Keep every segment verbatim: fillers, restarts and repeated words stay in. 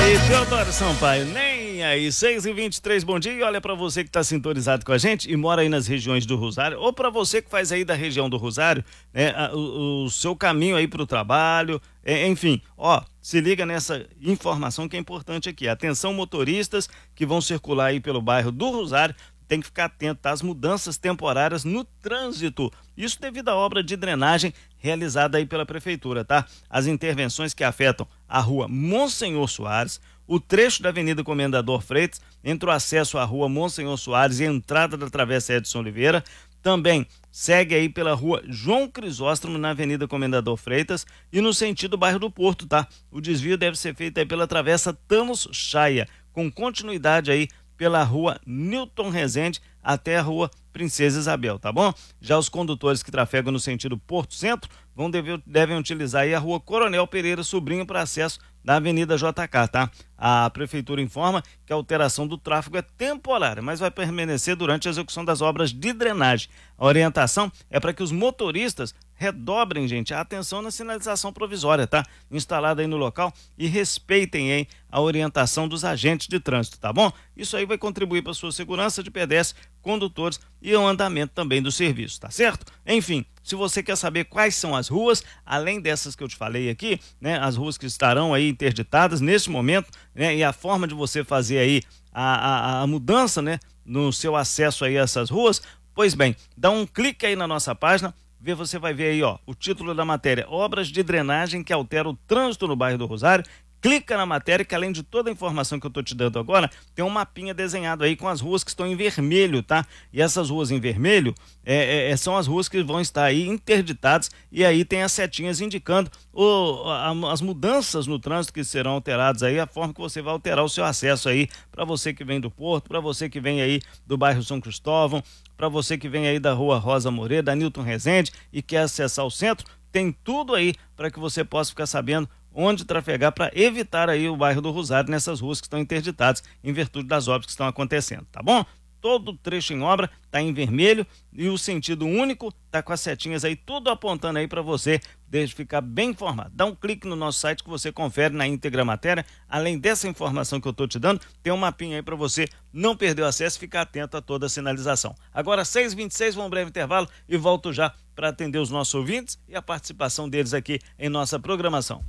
aí, Teodoro Sampaio, nem aí, seis e vinte e três, bom dia. E olha, pra você que tá sintonizado com a gente e mora aí nas regiões do Rosário, ou pra você que faz aí da região do Rosário, né, o, o seu caminho aí pro trabalho, é, enfim, ó, se liga nessa informação que é importante aqui. Atenção, motoristas que vão circular aí pelo bairro do Rosário, tem que ficar atento às mudanças temporárias no trânsito. Isso devido à obra de drenagem realizada aí pela prefeitura, tá? As intervenções que afetam a rua Monsenhor Soares, o trecho da Avenida Comendador Freitas, entre o acesso à rua Monsenhor Soares e a entrada da Travessa Edson Oliveira. Também segue aí pela rua João Crisóstomo, na Avenida Comendador Freitas e no sentido bairro do Porto, tá? O desvio deve ser feito aí pela Travessa Thanos Chaia, com continuidade aí pela rua Newton Rezende até a rua Princesa Isabel, tá bom? Já os condutores que trafegam no sentido Porto Centro vão deve, devem utilizar aí a rua Coronel Pereira Sobrinho para acesso da Avenida J K, tá? A prefeitura informa que a alteração do tráfego é temporária, mas vai permanecer durante a execução das obras de drenagem. A orientação é para que os motoristas redobrem, gente, a atenção na sinalização provisória, tá? Instalada aí no local e respeitem aí a orientação dos agentes de trânsito, tá bom? Isso aí vai contribuir para a sua segurança de pedestres, condutores e o andamento também do serviço, tá certo? Enfim, se você quer saber quais são as ruas, além dessas que eu te falei aqui, né, as ruas que estarão aí interditadas nesse momento, né, e a forma de você fazer aí a, a, a mudança, né, no seu acesso aí a essas ruas, pois bem, dá um clique aí na nossa página, vê, você vai ver aí, ó, o título da matéria: obras de drenagem que alteram o trânsito no bairro do Rosário. Clica na matéria que, além de toda a informação que eu tô te dando agora, tem um mapinha desenhado aí com as ruas que estão em vermelho, tá? E essas ruas em vermelho é, é, são as ruas que vão estar aí interditadas, e aí tem as setinhas indicando o, a, as mudanças no trânsito que serão alteradas aí, a forma que você vai alterar o seu acesso aí, para você que vem do Porto, para você que vem aí do bairro São Cristóvão, para você que vem aí da rua Rosa Moreira, da Newton Rezende e quer acessar o centro, tem tudo aí para que você possa ficar sabendo onde trafegar para evitar aí o bairro do Rosário nessas ruas que estão interditadas em virtude das obras que estão acontecendo, tá bom? Todo trecho em obra tá em vermelho e o sentido único tá com as setinhas aí tudo apontando aí para você, desde ficar bem informado. Dá um clique no nosso site que você confere na íntegra matéria. Além dessa informação que eu tô te dando, tem um mapinha aí para você não perder o acesso e ficar atento a toda a sinalização. Agora seis e vinte e seis, vamos um breve intervalo e volto já para atender os nossos ouvintes e a participação deles aqui em nossa programação.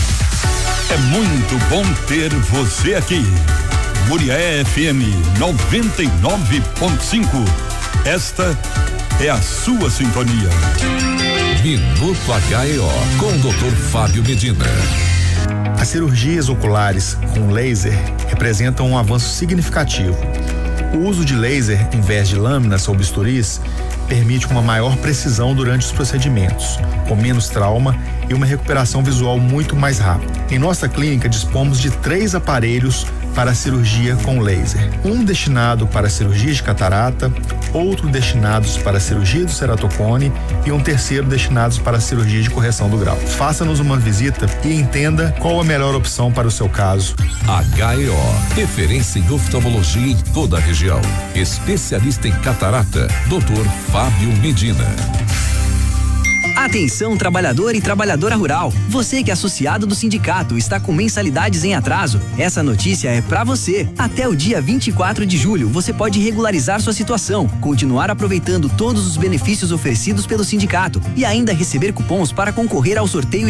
É muito bom ter você aqui. Murié F M noventa e nove ponto cinco. Esta é a sua sintonia. Minuto H E O com o doutor Fábio Medina. As cirurgias oculares com laser representam um avanço significativo. O uso de laser em vez de lâminas ou bisturis permite uma maior precisão durante os procedimentos, com menos trauma e uma recuperação visual muito mais rápida. Em nossa clínica dispomos de três aparelhos para a cirurgia com laser. Um destinado para a cirurgia de catarata, outro destinados para a cirurgia do ceratocone e um terceiro destinados para a cirurgia de correção do grau. Faça-nos uma visita e entenda qual a melhor opção para o seu caso. H E O, referência em oftalmologia em toda a região. Especialista em catarata, doutor Fábio Medina. Atenção, trabalhador e trabalhadora rural. Você que é associado do sindicato está com mensalidades em atraso. Essa notícia é pra você. Até o dia vinte e quatro de julho, você pode regularizar sua situação, continuar aproveitando todos os benefícios oferecidos pelo sindicato e ainda receber cupons para concorrer ao sorteio